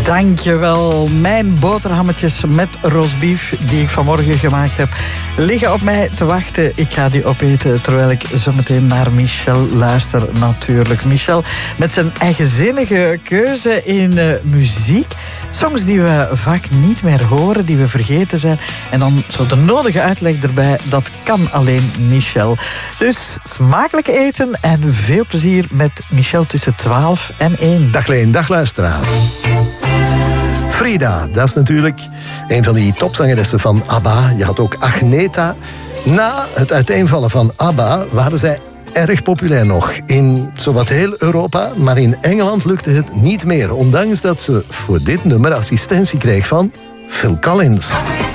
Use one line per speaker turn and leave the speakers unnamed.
Dankjewel. Mijn boterhammetjes met roastbeef die ik vanmorgen gemaakt heb, liggen op mij te wachten. Ik ga die opeten terwijl ik zo meteen naar Michel luister natuurlijk. Michel met zijn eigenzinnige keuze in muziek. Songs die we vaak niet meer horen, die we vergeten zijn. En dan zo de nodige uitleg erbij, dat kan alleen Michel. Dus smakelijk eten en veel plezier met Michel tussen 12 en 1.
Dag Leen, dag luisteraar. Frida, dat is natuurlijk een van die topzangeressen van ABBA. Je had ook Agneta. Na het uiteenvallen van ABBA waren zij erg populair nog in zowat heel Europa, maar in Engeland lukte het niet meer, ondanks dat ze voor dit nummer assistentie kreeg van Phil Collins.